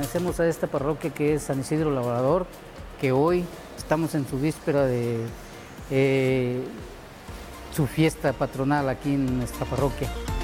agradecemos a esta parroquia que es San Isidro Labrador, que hoy estamos en su víspera de su fiesta patronal aquí en nuestra parroquia.